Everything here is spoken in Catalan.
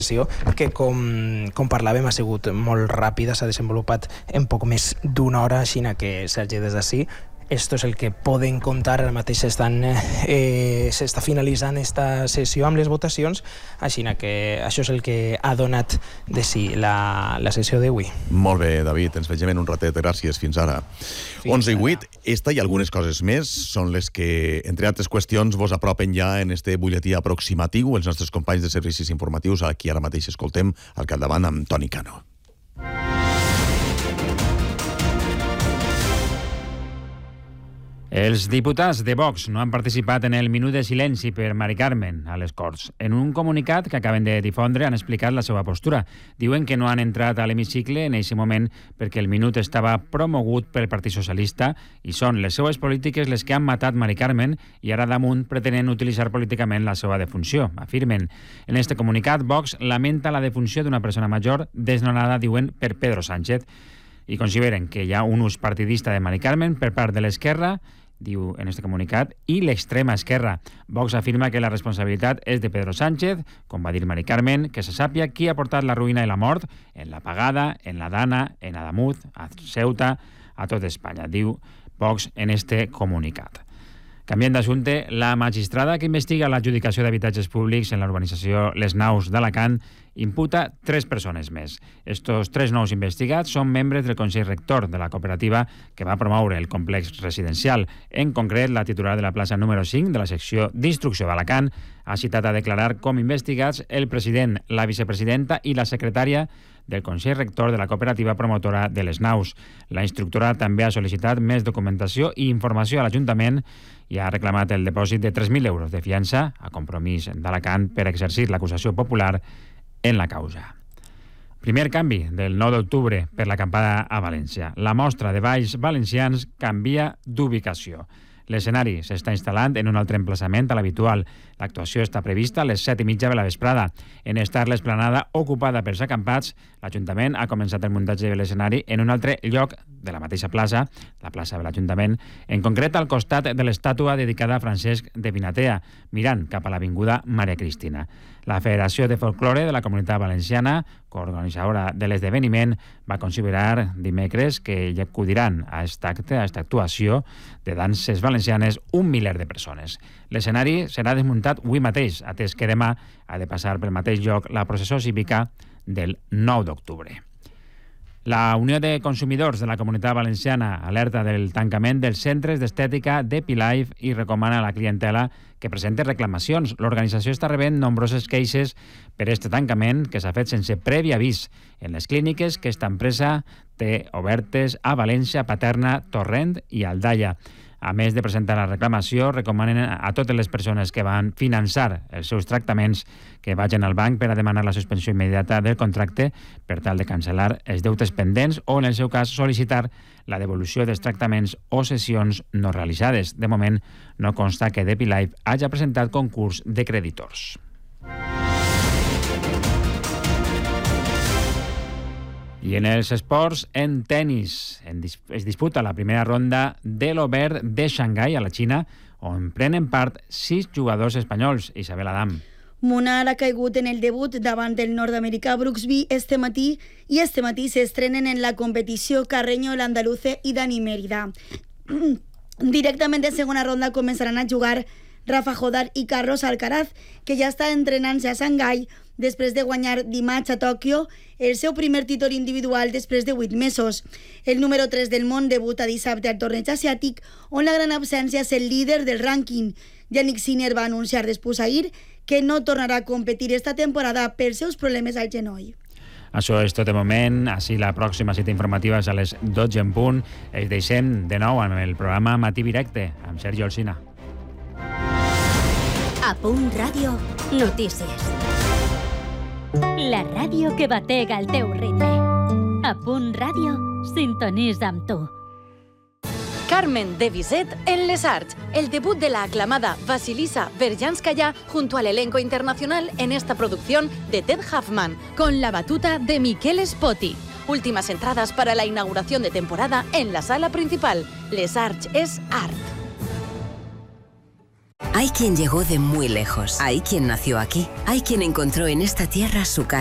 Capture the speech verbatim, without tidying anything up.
que, com, com parlàvem, ha sigut molt ràpida, s'ha desenvolupat en poc més d'una hora, així que, Sergi, des d'ací, esto és el que poden contar. Ara mateix estan, eh, s'està finalitzant esta sessió amb les votacions, així que això és el que ha donat de si la, la sessió d'avui. Molt bé, David, ens vegem en un ratet. Gràcies, fins ara. Fins onze i vuit, esta i algunes coses més són les que, entre altres qüestions, vos apropen ja en este butlletí aproximatiu els nostres companys de servicis informatius, aquí ara mateix escoltem al capdavant amb Toni Cano. Els diputats de Vox no han participat en el minut de silenci per Mari Carmen a les Corts. En un comunicat que acaben de difondre han explicat la seva postura. Diuen que no han entrat a l'hemicicle en aquest moment perquè el minut estava promogut pel Partit Socialista i són les seues polítiques les que han matat Mari Carmen i ara damunt pretenen utilitzar políticament la seva defunció, afirmen. En este comunicat, Vox lamenta la defunció d'una persona major desnonada, diuen, per Pedro Sánchez, i consideren que hi ha un ús partidista de Mari Carmen per part de l'esquerra, diu en este comunicat, i l'extrema esquerra. Vox afirma que la responsabilitat és de Pedro Sánchez, com va dir Mari Carmen, que se sàpia qui ha portat la ruïna i la mort en la Pagada, en la Dana, en Adamuz, a Ceuta, a tot Espanya, diu Vox en este comunicat. Canviant d'assumpte, la magistrada que investiga l'adjudicació d'habitatges públics en l'urbanització Les Naus d'Alacant imputa tres persones més. Estos tres nous investigats són membres del Consell Rector de la cooperativa que va promoure el complex residencial. En concret, la titular de la plaça número cinc de la secció d'instrucció d'Alacant ha citat a declarar com investigats el president, la vicepresidenta i la secretària del Consell Rector de la cooperativa promotora de Les Naus. La instructora també ha sol·licitat més documentació i informació a l'Ajuntament i ha reclamat el depòsit de tres mil euros de fiança a Compromís d'Alacant per exercir l'acusació popular en la causa. Primer canvi del nou d'octubre per l'acampada a València. La mostra de balls valencians canvia d'ubicació. L'escenari s'està instal·lant en un altre emplaçament a l'habitual. L'actuació està prevista a les set i mitja de la vesprada. En estar l'esplanada ocupada pels acampats, l'Ajuntament ha començat el muntatge de l'escenari en un altre lloc de la mateixa plaça, la plaça de l'Ajuntament, en concret al costat de l'estàtua dedicada a Francesc de Vinatea, mirant cap a l'avinguda Maria Cristina. La Federació de Folklore de la Comunitat Valenciana, coorganitzadora de l'esdeveniment, va considerar dimecres que hi acudiran a aquest acte, a aquesta actuació de danses valencianes, un miler de persones. L'escenari serà desmuntat avui mateix, atès que demà ha de passar pel mateix lloc la processó cívica del nou d'octubre. La Unió de Consumidors de la Comunitat Valenciana alerta del tancament dels centres d'estètica d'Epilife i recomana a la clientela que presenti reclamacions. L'organització està rebent nombroses queixes per aquest tancament que s'ha fet sense previ avís en les clíniques que esta empresa té obertes a València, Paterna, Torrent i Aldaia. A més de presentar la reclamació, recomanen a totes les persones que van finançar els seus tractaments que vagin al banc per a demanar la suspensió immediata del contracte per tal de cancel·lar els deutes pendents o, en el seu cas, sol·licitar la devolució dels tractaments o sessions no realitzades. De moment, no consta que Depilife hagi presentat concurs de creditors. I en els esports, en tenis, en dis- es disputa la primera ronda de l'Obert de Xangai, a la Xina, on prenen part sis jugadors espanyols. Isabel Adam. Munar ha caigut en el debut davant del nord-americà Brooksby este matí i este matí s'estrenen en la competició Carreño, l'Andaluce i Dani Mérida. Directament de segona ronda començaran a jugar Rafa Jodar i Carlos Alcaraz, que ja està entrenant-se a Xangai després de guanyar dimarts a Tòquio el seu primer títol individual després de vuit mesos. El número tres del món debuta dissabte al torneig asiàtic, on la gran absència és el líder del rànquing. Yannick Sinner va anunciar després ahir que no tornarà a competir esta temporada pels seus problemes al genoll. Això és tot de moment. Així la pròxima cita informativa és a les dotze en punt. Es deixem de nou amb el programa Matí Directe, amb Sergi Olsina. A Punt Ràdio, notícies. La ràdio que batega el teu ritme. A Punt Ràdio, sintonitza amb tu. Carmen de Bizet en Les Arts, el debut de la aclamada Vasilisa Berjanskaya junto al elenco internacional en esta producción de Ted Huffman, con la batuta de Miquel Spoti. Últimas entradas para la inauguración de temporada en la sala principal. Les Arts es art. Hay quien llegó de muy lejos, hay quien nació aquí, hay quien encontró en esta tierra su casa.